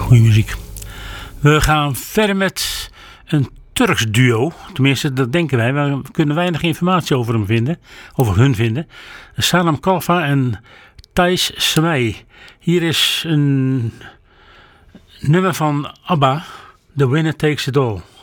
Goeie muziek. We gaan verder met een Turks duo. Tenminste, dat denken wij. We kunnen weinig informatie over hun vinden. Sanam Kalfa en Thijs Semey. Hier is een nummer van ABBA. The Winner Takes It All.